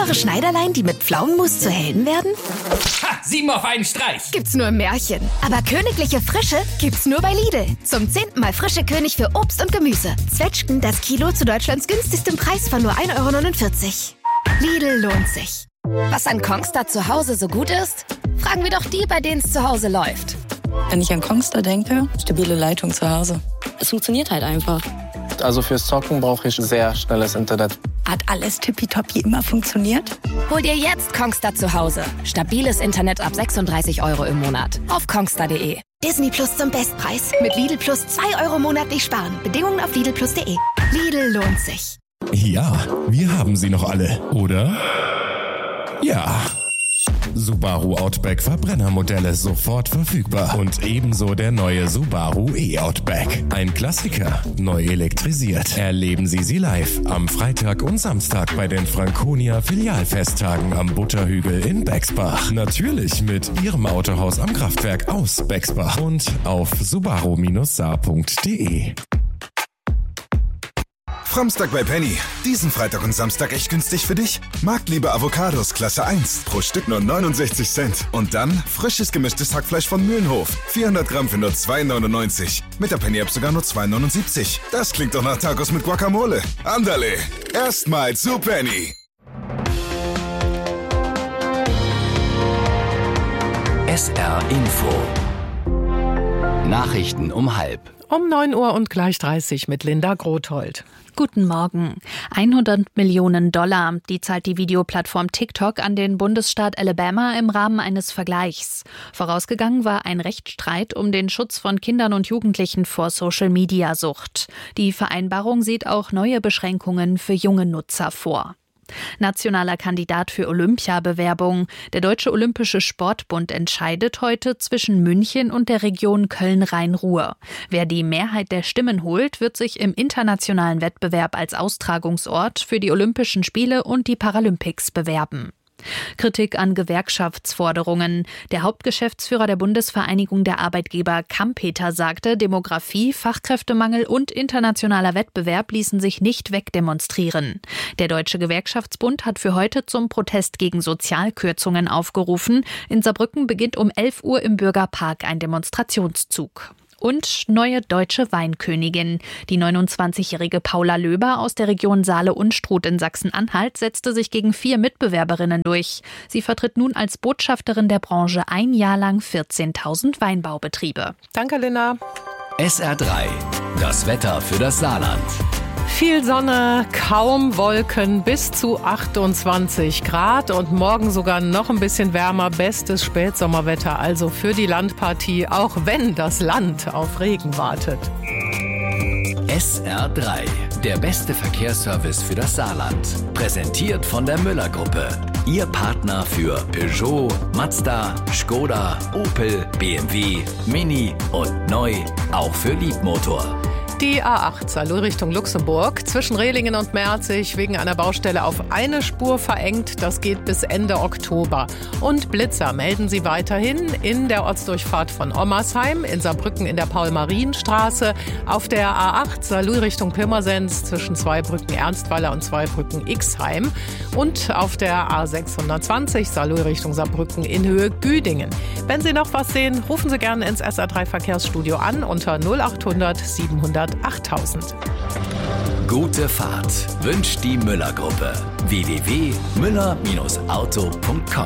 Einfache Schneiderlein, die mit Pflaumenmus zu Helden werden? Ha! 7 auf einen Streich! Gibt's nur im Märchen. Aber königliche Frische gibt's nur bei Lidl. Zum 10. Mal frische König für Obst und Gemüse. Zwetschgen das Kilo zu Deutschlands günstigstem Preis von nur 1,49 €. Lidl lohnt sich. Was an Kongstar zu Hause so gut ist? Fragen wir doch die, bei denen es zu Hause läuft. Wenn ich an Kongstar denke, stabile Leitung zu Hause. Es funktioniert halt einfach. Also fürs Zocken brauche ich sehr schnelles Internet. Hat alles tippitoppi immer funktioniert? Hol dir jetzt Kongstar zu Hause. Stabiles Internet ab 36 € im Monat. Auf kongstar.de. Disney Plus zum Bestpreis. Mit Lidl Plus 2 € monatlich sparen. Bedingungen auf lidlplus.de. Lidl lohnt sich. Ja, wir haben sie noch alle, oder? Ja. Subaru Outback Verbrennermodelle sofort verfügbar. Und ebenso der neue Subaru E-Outback. Ein Klassiker, neu elektrisiert. Erleben Sie sie live am Freitag und Samstag bei den Franconia Filialfesttagen am Butterhügel in Bexbach. Natürlich mit Ihrem Autohaus am Kraftwerk aus Bexbach und auf subaru-saar.de. Framstag bei Penny. Diesen Freitag und Samstag echt günstig für dich? Marktliebe Avocados Klasse 1. Pro Stück nur 69 Cent. Und dann frisches gemischtes Hackfleisch von Mühlenhof. 400 Gramm für nur 2,99. Mit der Penny-App sogar nur 2,79. Das klingt doch nach Tacos mit Guacamole. Andale. Erstmal zu Penny. SR Info. Nachrichten um 12:30. Um 9 Uhr und gleich 30 mit Linda Grothold. Guten Morgen. 100 Millionen $, die zahlt die Videoplattform TikTok an den Bundesstaat Alabama im Rahmen eines Vergleichs. Vorausgegangen war ein Rechtsstreit um den Schutz von Kindern und Jugendlichen vor Social-Media-Sucht. Die Vereinbarung sieht auch neue Beschränkungen für junge Nutzer vor. Nationaler Kandidat für Olympiabewerbung. Der Deutsche Olympische Sportbund entscheidet heute zwischen München und der Region Köln-Rhein-Ruhr. Wer die Mehrheit der Stimmen holt, wird sich im internationalen Wettbewerb als Austragungsort für die Olympischen Spiele und die Paralympics bewerben. Kritik an Gewerkschaftsforderungen. Der Hauptgeschäftsführer der Bundesvereinigung der Arbeitgeber Kampeter sagte, Demografie, Fachkräftemangel und internationaler Wettbewerb ließen sich nicht wegdemonstrieren. Der Deutsche Gewerkschaftsbund hat für heute zum Protest gegen Sozialkürzungen aufgerufen. In Saarbrücken beginnt um 11 Uhr im Bürgerpark ein Demonstrationszug. Und neue deutsche Weinkönigin. Die 29-jährige Paula Löber aus der Region Saale-Unstrut in Sachsen-Anhalt setzte sich gegen 4 Mitbewerberinnen durch. Sie vertritt nun als Botschafterin der Branche ein Jahr lang 14.000 Weinbaubetriebe. Danke, Linda. SR3. Das Wetter für das Saarland. Viel Sonne, kaum Wolken, bis zu 28 Grad und morgen sogar noch ein bisschen wärmer. Bestes Spätsommerwetter also für die Landpartie, auch wenn das Land auf Regen wartet. SR3, der beste Verkehrsservice für das Saarland. Präsentiert von der Müller-Gruppe. Ihr Partner für Peugeot, Mazda, Skoda, Opel, BMW, Mini und neu auch für Liebmotor. Die A8 Saarlouis Richtung Luxemburg zwischen Rehlingen und Merzig wegen einer Baustelle auf eine Spur verengt. Das geht bis Ende Oktober. Und Blitzer melden sie weiterhin in der Ortsdurchfahrt von Ommersheim, in Saarbrücken in der Paul-Marien-Straße, auf der A8 Saarlouis Richtung Pirmasens zwischen Zweibrücken Ernstweiler und Zweibrücken Ixheim und auf der A620 Saarlouis Richtung Saarbrücken in Höhe Güdingen. Wenn Sie noch was sehen, rufen Sie gerne ins SR3 Verkehrsstudio an unter 0800 700 8000. Gute Fahrt wünscht die Müller-Gruppe. www.müller-auto.com.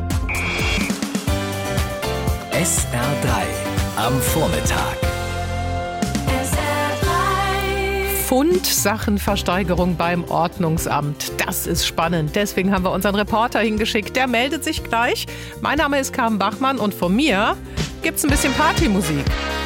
SR3 am Vormittag. Fundsachenversteigerung beim Ordnungsamt. Das ist spannend. Deswegen haben wir unseren Reporter hingeschickt. Der meldet sich gleich. Mein Name ist Carmen Bachmann und von mir gibt's ein bisschen Partymusik.